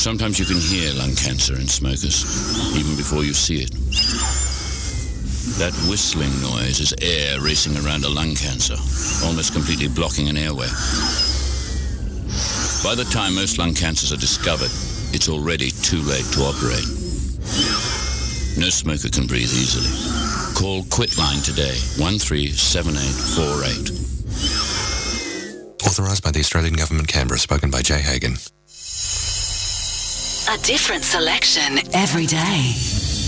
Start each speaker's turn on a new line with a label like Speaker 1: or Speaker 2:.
Speaker 1: Sometimes you can hear lung cancer in smokers, even before you see it. That whistling noise is air racing around a lung cancer, almost completely blocking an airway. By the time most lung cancers are discovered, it's already too late to operate. No smoker can breathe easily. Call Quitline today, 137848.
Speaker 2: Authorised by the Australian Government, Canberra, spoken by Jay Hagan.
Speaker 3: A different selection every day.